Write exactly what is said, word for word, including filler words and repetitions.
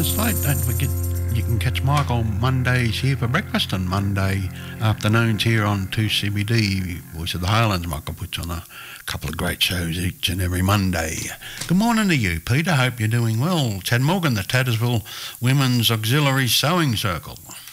minutes late. Don't forget you can catch Michael Mondays here for breakfast and Monday afternoons here on two C B D, Voice of the Highlands. Michael puts on a couple of great shows each and every Monday. Good morning to you, Peter. Hope you're doing well. Chad Morgan, the Tattersville Women's Auxiliary Sewing Circle.